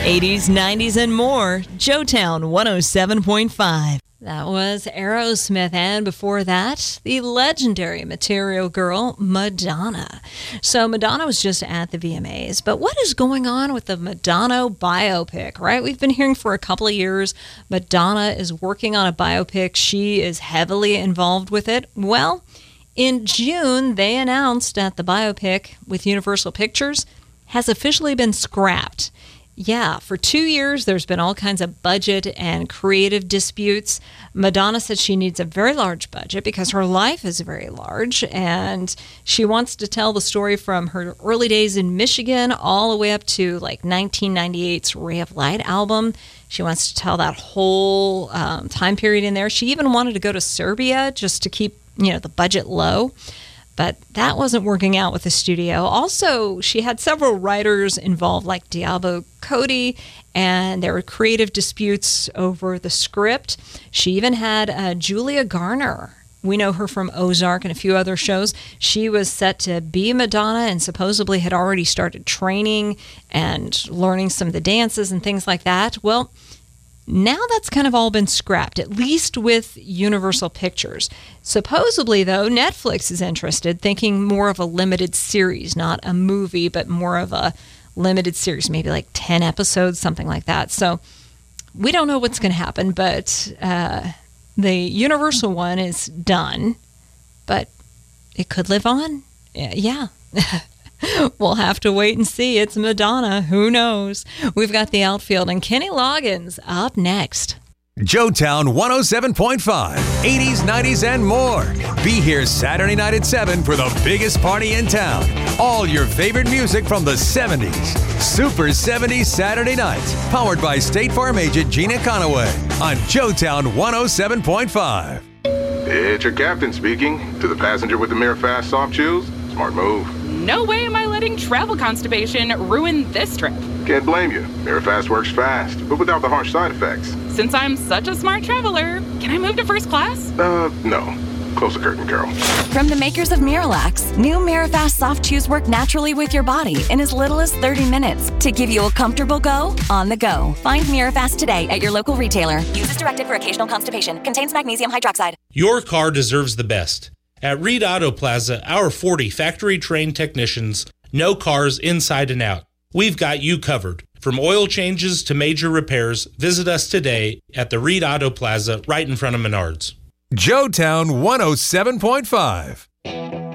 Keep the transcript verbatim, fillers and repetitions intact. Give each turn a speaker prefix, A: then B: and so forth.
A: eighties, nineties, and more. Joetown one oh seven point five. That was Aerosmith, and before that, the legendary Material Girl, Madonna. So Madonna was just at the V M As, but what is going on with the Madonna biopic, right? We've been hearing for a couple of years Madonna is working on a biopic. She is heavily involved with it. Well, in June, they announced that the biopic with Universal Pictures has officially been scrapped. Yeah, for two years, there's been all kinds of budget and creative disputes. Madonna said she needs a very large budget because her life is very large, and she wants to tell the story from her early days in Michigan all the way up to like nineteen ninety-eight's Ray of Light album. She wants to tell that whole um, time period in there. She even wanted to go to Serbia just to keep, you know, the budget low. But that wasn't working out with the studio. Also, she had several writers involved, like Diablo Cody, and there were creative disputes over the script. She even had uh, Julia Garner. We know her from Ozark and a few other shows. She was set to be Madonna and supposedly had already started training and learning some of the dances and things like that. Well, now that's kind of all been scrapped, at least with Universal Pictures. Supposedly, though, Netflix is interested, thinking more of a limited series, not a movie, but more of a limited series, maybe like ten episodes, something like that. So we don't know what's going to happen, but uh, the Universal one is done, but it could live on. Yeah. We'll have to wait and see. It's Madonna. Who knows? We've got the outfield and Kenny Loggins up next.
B: Joetown one oh seven point five, eighties, nineties, and more. Be here Saturday night at seven for the biggest party in town. All your favorite music from the seventies. Super seventies Saturday nights. Powered by State Farm agent Gina Conaway on Joetown one oh seven point five.
C: It's your captain speaking. To the passenger with the Mirror Fast soft chews, smart move.
D: No way am I letting travel constipation ruin this trip.
C: Can't blame you. Mirror Fast works fast, but without the harsh side effects.
D: Since I'm such a smart traveler, can I move to first class?
C: Uh, no. Close the curtain, girl.
E: From the makers of Miralax, new Mirafast soft chews work naturally with your body in as little as thirty minutes to give you a comfortable go on the go. Find Mirafast today at your local retailer. Use as directed for occasional constipation. Contains magnesium hydroxide.
F: Your car deserves the best. At Reed Auto Plaza, our forty factory-trained technicians know cars inside and out. We've got you covered. From oil changes to major repairs, visit us today at the Reed Auto Plaza right in front of Menards.
B: Joetown one oh seven point five.